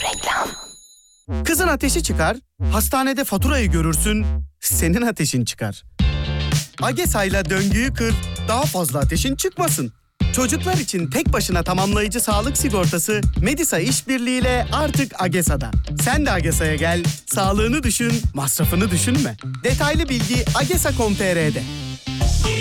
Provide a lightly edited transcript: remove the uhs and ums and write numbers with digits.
Reklam. Kızın ateşi çıkar, hastanede faturayı görürsün, senin ateşin çıkar. Agesa'yla döngüyü kır, daha fazla ateşin çıkmasın. Çocuklar için tek başına tamamlayıcı sağlık sigortası Medisa işbirliğiyle artık Agesa'da. Sen de Agesa'ya gel, sağlığını düşün, masrafını düşünme. Detaylı bilgi agesa.com.tr'de.